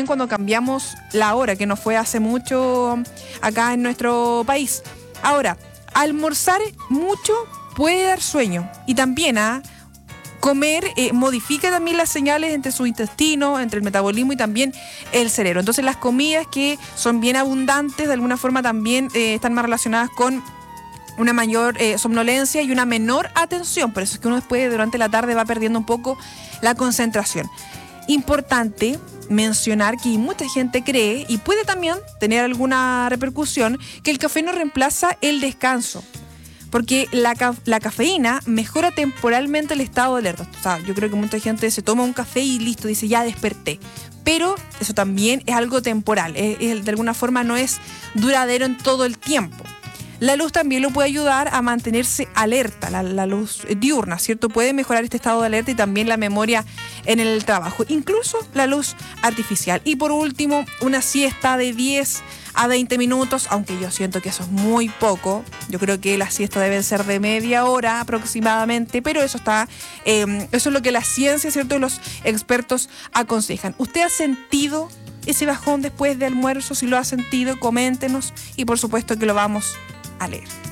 también cuando cambiamos la hora, que no fue hace mucho acá en nuestro país. Ahora, almorzar mucho puede dar sueño. Y también comer modifica también las señales entre su intestino, entre el metabolismo y también el cerebro. Entonces las comidas que son bien abundantes de alguna forma también están más relacionadas con una mayor somnolencia y una menor atención. Por eso es que uno después durante la tarde va perdiendo un poco la concentración. Importante mencionar que mucha gente cree, y puede también tener alguna repercusión, que el café no reemplaza el descanso. Porque la cafeína mejora temporalmente el estado de alerta. O sea, yo creo que mucha gente se toma un café y listo, dice ya desperté. Pero eso también es algo temporal. De alguna forma no es duradero en todo el tiempo. La luz también lo puede ayudar a mantenerse alerta, la luz diurna, ¿cierto? Puede mejorar este estado de alerta y también la memoria en el trabajo, incluso la luz artificial. Y por último, una siesta de 10 a 20 minutos, aunque yo siento que eso es muy poco. Yo creo que las siestas deben ser de media hora aproximadamente, pero eso es lo que la ciencia, ¿cierto?, los expertos aconsejan. ¿Usted ha sentido ese bajón después de almuerzo? Si lo ha sentido, coméntenos y por supuesto que lo vamos a leer.